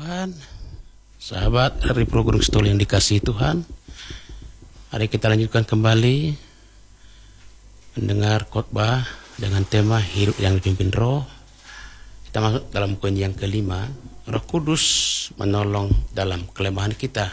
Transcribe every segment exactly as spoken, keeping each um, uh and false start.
Tuhan, sahabat dari program Stol yang dikasihi Tuhan. Hari kita lanjutkan kembali mendengar khotbah dengan tema hidup yang dipimpin Roh. Kita masuk dalam poin yang kelima, Roh Kudus menolong dalam kelemahan kita.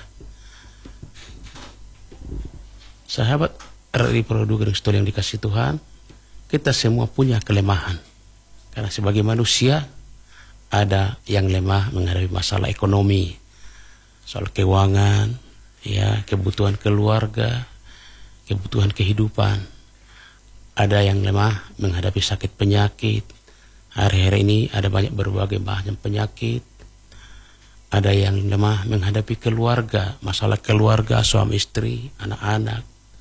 Sahabat dari program Stol yang dikasihi Tuhan, kita semua punya kelemahan. Karena sebagai manusia ada yang lemah menghadapi masalah ekonomi, soal keuangan, ya, kebutuhan keluarga, kebutuhan kehidupan. Ada yang lemah menghadapi sakit penyakit. Hari-hari ini ada banyak berbagai macam penyakit. Ada yang lemah menghadapi keluarga, masalah keluarga, suami istri, anak-anak,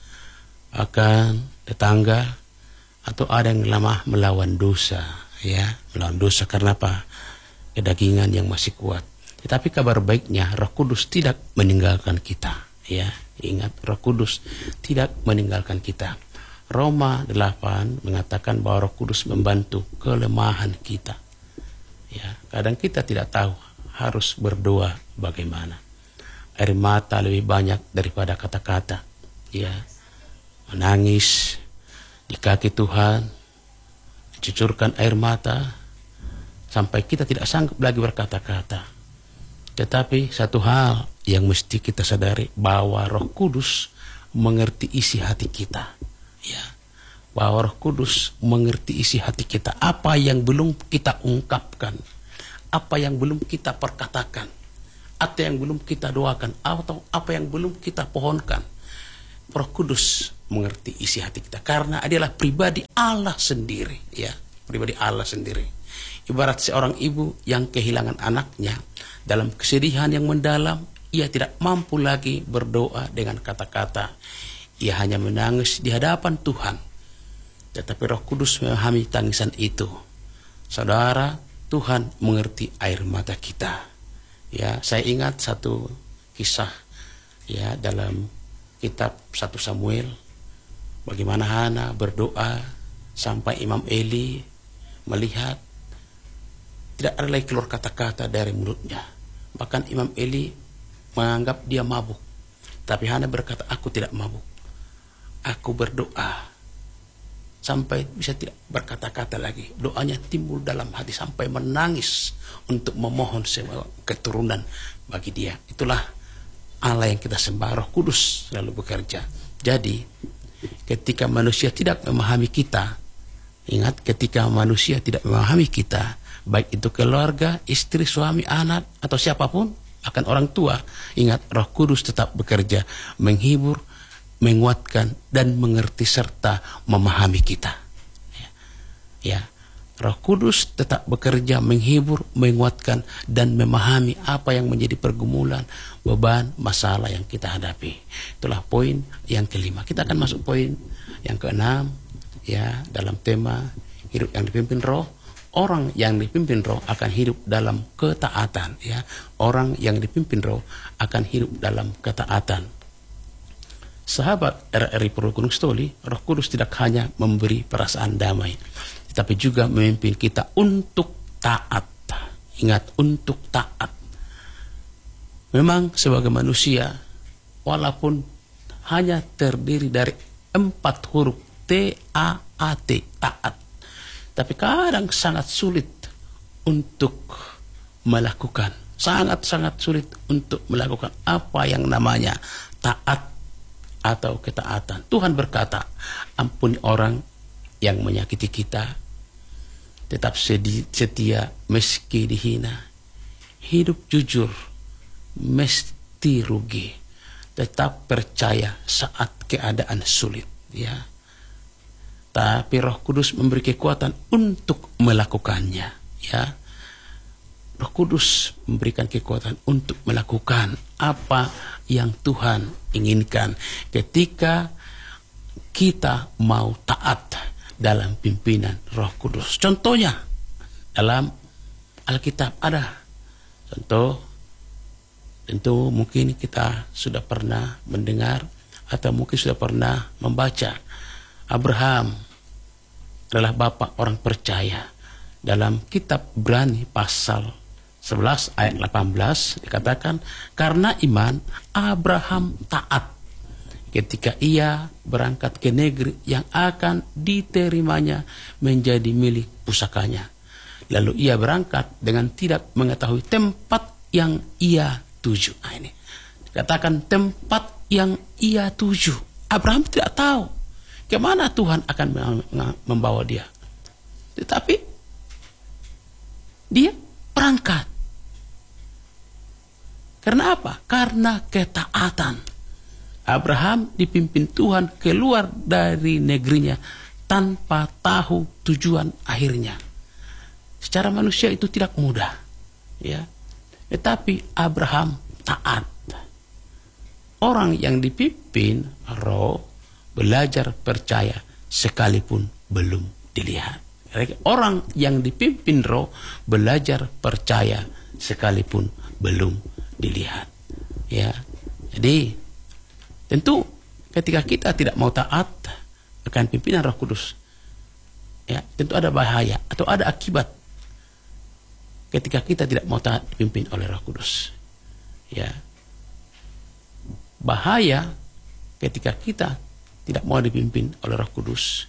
bahkan tetangga. Atau ada yang lemah melawan dosa, ya, melawan dosa karena apa? Kedagingan yang masih kuat. Tetapi kabar baiknya, Roh Kudus tidak meninggalkan kita, ya. Ingat, Roh Kudus tidak meninggalkan kita. Roma delapan mengatakan bahwa Roh Kudus membantu kelemahan kita. Ya, kadang kita tidak tahu harus berdoa bagaimana. Air mata lebih banyak daripada kata-kata. Ya, menangis di kaki Tuhan, cucurkan air mata sampai kita tidak sanggup lagi berkata-kata. Tetapi satu hal yang mesti kita sadari, bahwa Roh Kudus mengerti isi hati kita. Ya, bahwa Roh Kudus mengerti isi hati kita. Apa yang belum kita ungkapkan, apa yang belum kita perkatakan, atau yang belum kita doakan, atau apa yang belum kita pohonkan, Roh Kudus mengerti isi hati kita. Karena adalah pribadi Allah sendiri, ya, pribadi Allah sendiri. Ibarat seorang ibu yang kehilangan anaknya, dalam kesedihan yang mendalam, ia tidak mampu lagi berdoa dengan kata-kata. Ia hanya menangis di hadapan Tuhan. Tetapi Roh Kudus memahami tangisan itu. Saudara, Tuhan mengerti air mata kita. Ya, saya ingat satu kisah, ya, dalam kitab satu Samuel, bagaimana Hana berdoa sampai Imam Eli melihat tidak ada lagi keluar kata-kata dari mulutnya. Bahkan Imam Eli menganggap dia mabuk. Tapi Hana berkata, aku tidak mabuk. Aku berdoa sampai bisa tidak berkata-kata lagi. Doanya timbul dalam hati sampai menangis untuk memohon sebuah keturunan bagi dia. Itulah Allah yang kita sembah. Roh Kudus selalu bekerja. Jadi ketika manusia tidak memahami kita, ingat, ketika manusia tidak memahami kita, baik itu keluarga, istri, suami, anak, atau siapapun, akan orang tua, ingat, Roh Kudus tetap bekerja, menghibur, menguatkan, dan mengerti serta memahami kita. Ya, ya. Roh Kudus tetap bekerja, menghibur, menguatkan, dan memahami apa yang menjadi pergumulan, beban, masalah yang kita hadapi. Itulah poin yang kelima. Kita akan masuk poin yang keenam, ya, dalam tema hidup yang dipimpin Roh. Orang yang dipimpin Roh akan hidup dalam ketaatan, ya. Orang yang dipimpin Roh akan hidup dalam ketaatan. Sahabat R R I Program Stoli, Roh Kudus tidak hanya memberi perasaan damai, tetapi juga memimpin kita untuk taat. Ingat, untuk taat. Memang sebagai manusia, walaupun hanya terdiri dari empat huruf T A A T, taat, tapi kadang sangat sulit untuk melakukan, sangat-sangat sulit untuk melakukan apa yang namanya taat atau ketaatan. Tuhan berkata, ampuni orang yang menyakiti kita, tetap setia meski dihina, hidup jujur mesti rugi, tetap percaya saat keadaan sulit, ya. Tapi Roh Kudus memberi kekuatan untuk melakukannya, ya. Roh Kudus memberikan kekuatan untuk melakukan apa yang Tuhan inginkan ketika kita mau taat dalam pimpinan Roh Kudus. Contohnya dalam Alkitab ada contoh, tentu mungkin kita sudah pernah mendengar atau mungkin sudah pernah membaca. Abraham adalah bapak orang percaya. Dalam kitab Ibrani pasal sebelas ayat delapan belas dikatakan, karena iman Abraham taat ketika ia berangkat ke negeri yang akan diterimanya menjadi milik pusakanya. Lalu ia berangkat dengan tidak mengetahui tempat yang ia tuju. Nah, ini dikatakan tempat yang ia tuju. Abraham tidak tahu kemana Tuhan akan membawa dia. Tetapi dia berangkat. Karena apa? Karena ketaatan. Abraham dipimpin Tuhan keluar dari negerinya tanpa tahu tujuan akhirnya. Secara manusia itu tidak mudah, ya. Tetapi Abraham taat. Orang yang dipimpin roh belajar percaya sekalipun belum dilihat. Orang yang dipimpin roh belajar percaya sekalipun belum dilihat. Ya, jadi tentu ketika kita tidak mau taat akan pimpinan Roh Kudus, ya tentu ada bahaya atau ada akibat ketika kita tidak mau taat dipimpin oleh Roh Kudus. Ya, bahaya ketika kita tidak mau dipimpin oleh Roh Kudus,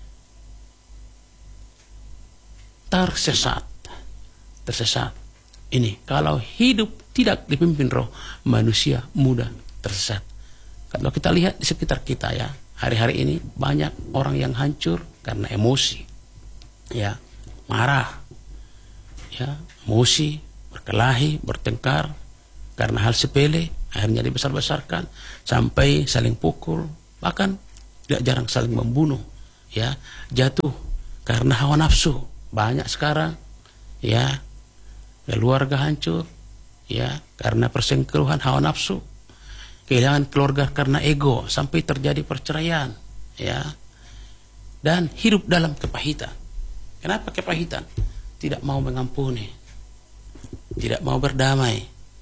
tersesat, tersesat. Ini kalau hidup tidak dipimpin Roh, manusia mudah tersesat. Kalau kita lihat di sekitar kita ya, hari-hari ini banyak orang yang hancur karena emosi, ya marah, ya emosi, berkelahi, bertengkar karena hal sepele, akhirnya dibesar-besarkan sampai saling pukul, bahkan tidak jarang saling membunuh, ya jatuh karena hawa nafsu. Banyak sekarang, ya keluarga hancur, ya karena perselingkuhan hawa nafsu, kehilangan keluarga karena ego sampai terjadi perceraian, ya dan hidup dalam kepahitan. Kenapa kepahitan? Tidak mau mengampuni, tidak mau berdamai,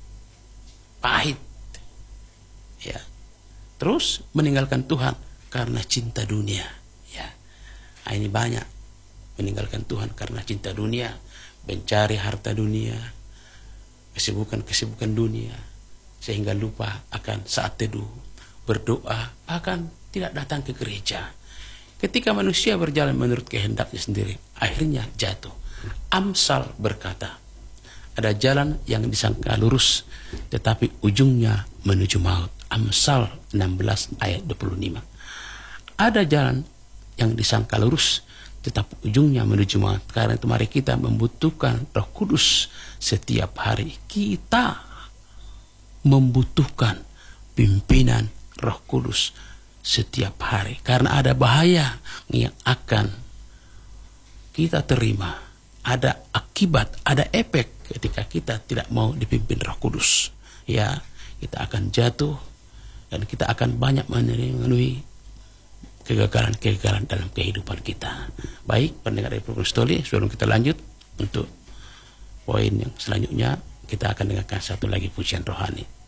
pahit, ya terus meninggalkan Tuhan karena cinta dunia, ya nah, ini banyak meninggalkan Tuhan karena cinta dunia, mencari harta dunia, kesibukan-kesibukan dunia, sehingga lupa akan saat teduh, berdoa, bahkan tidak datang ke gereja. Ketika manusia berjalan menurut kehendaknya sendiri, akhirnya jatuh. Amsal berkata, ada jalan yang disangka lurus, tetapi ujungnya menuju maut. Amsal enam belas ayat dua puluh lima. Ada jalan yang disangka lurus, tetapi ujungnya menuju maut. Karena itu mari kita membutuhkan Roh Kudus setiap hari. Kita membutuhkan pimpinan Roh Kudus setiap hari. Karena ada bahaya yang akan kita terima. Ada akibat, ada efek ketika kita tidak mau dipimpin Roh Kudus. Ya, kita akan jatuh dan kita akan banyak menemui kegagalan-kegagalan dalam kehidupan kita. Baik, pendengar dari Program Stoli, sebelum kita lanjut untuk poin yang selanjutnya, kita akan dengarkan satu lagi pujian rohani.